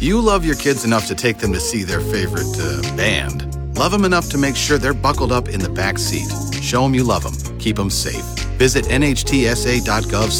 You love your kids enough to take them to see their favorite band. Love them enough to make sure they're buckled up in the back seat. Show them you love them. Keep them safe. Visit nhtsa.gov